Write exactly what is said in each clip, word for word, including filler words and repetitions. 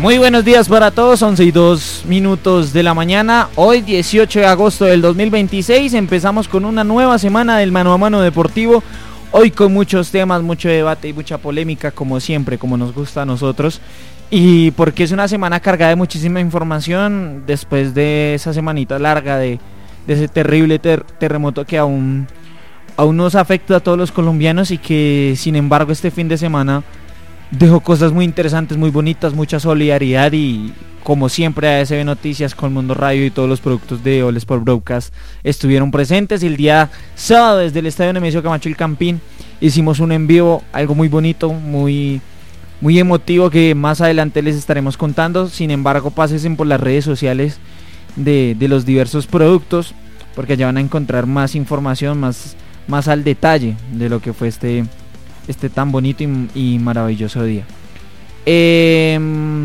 Muy buenos días para todos, once y dos minutos de la mañana. Hoy dieciocho de agosto del dos mil veintiséis empezamos con una nueva semana del Mano a Mano Deportivo. Hoy con muchos temas, mucho debate y mucha polémica, como siempre, como nos gusta a nosotros. Y porque es una semana cargada de muchísima información después de esa semanita larga de, de ese terrible ter- terremoto que aún, aún nos afecta a todos los colombianos y que sin embargo este fin de semana dejó cosas muy interesantes, muy bonitas, mucha solidaridad y como siempre A S B Noticias, Colmundo Radio y todos los productos de All Sport Broadcast estuvieron presentes. Y el día sábado desde el estadio Nemesio Camacho El Campín hicimos un en vivo, algo muy bonito, muy, muy emotivo que más adelante les estaremos contando. Sin embargo, pásense por las redes sociales de, de los diversos productos porque allá van a encontrar más información, más, más al detalle de lo que fue este este tan bonito y, y maravilloso día. Eh,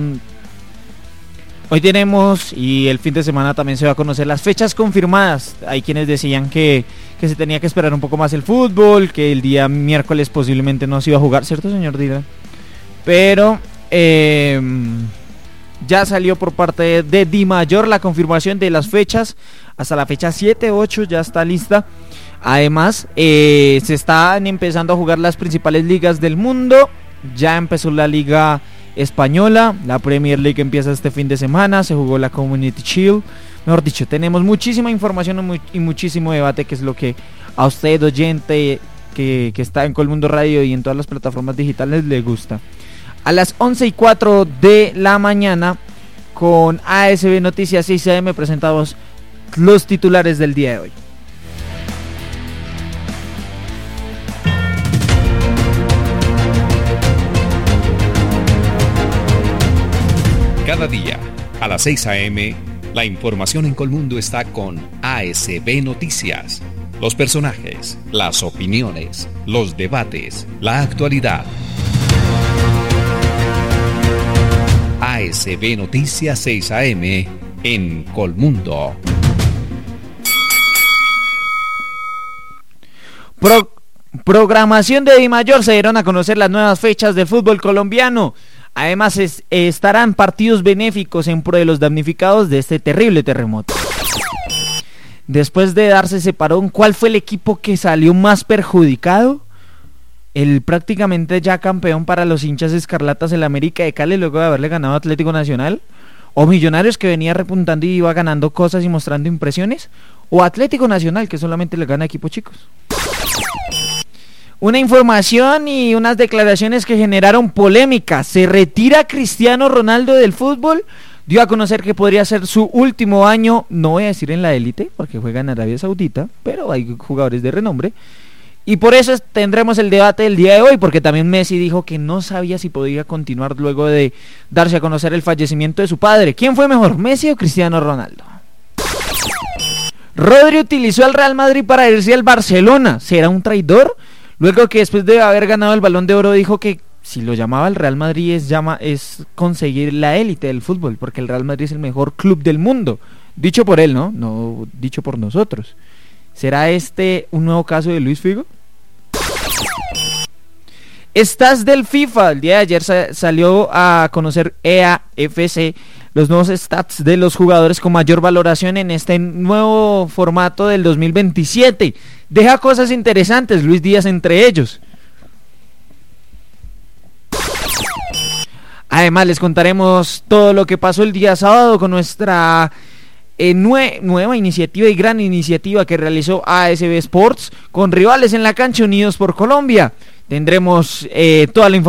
hoy tenemos, y el fin de semana también se va a conocer las fechas confirmadas. Hay quienes decían que, que se tenía que esperar un poco más el fútbol, que el día miércoles posiblemente no se iba a jugar, ¿cierto, señor Dylan? Pero eh, ya salió por parte de, de Dimayor la confirmación de las fechas. Hasta la fecha siete, ocho ya está lista. Además, eh, se están empezando a jugar las principales ligas del mundo. Ya empezó la Liga Española, la Premier League empieza este fin de semana, se jugó la Community Shield. Mejor dicho, tenemos muchísima información y muchísimo debate, que es lo que a usted, oyente, que, que está en Colmundo Radio y en todas las plataformas digitales, le gusta. A las once y cuatro de la mañana, con A S B Noticias seis A M, presentamos los titulares del día de hoy. Cada día, a las seis a eme, la información en Colmundo está con A S B Noticias. Los personajes, las opiniones, los debates, la actualidad. A S B Noticias seis a eme en Colmundo. Pro- programación de Dimayor, se dieron a conocer las nuevas fechas del fútbol colombiano. Además es, estarán partidos benéficos en pro de los damnificados de este terrible terremoto. Después de darse ese parón, ¿cuál fue el equipo que salió más perjudicado? El prácticamente ya campeón para los hinchas escarlatas, el América de Cali, luego de haberle ganado a Atlético Nacional. ¿O Millonarios, que venía repuntando y iba ganando cosas y mostrando impresiones? ¿O Atlético Nacional, que solamente le gana a equipos chicos? Una información y unas declaraciones que generaron polémica. ¿Se retira Cristiano Ronaldo del fútbol? Dio a conocer que podría ser su último año, no voy a decir en la élite, porque juega en Arabia Saudita, pero hay jugadores de renombre. Y por eso tendremos el debate del día de hoy, porque también Messi dijo que no sabía si podía continuar luego de darse a conocer el fallecimiento de su padre. ¿Quién fue mejor, Messi o Cristiano Ronaldo? Rodri utilizó al Real Madrid para irse al Barcelona. ¿Será un traidor? Luego que después de haber ganado el Balón de Oro dijo que si lo llamaba el Real Madrid es, llama, es conseguir la élite del fútbol, porque el Real Madrid es el mejor club del mundo. Dicho por él, ¿no? No dicho por nosotros. ¿Será este un nuevo caso de Luis Figo? Stats del FIFA. El día de ayer sa- salió a conocer E A F C los nuevos stats de los jugadores con mayor valoración en este nuevo formato del dos mil veintisiete. Deja cosas interesantes, Luis Díaz entre ellos. Además les contaremos todo lo que pasó el día sábado con nuestra eh, nue- nueva iniciativa y gran iniciativa que realizó A S B Sports con rivales en la cancha, unidos por Colombia. Tendremos eh, toda la información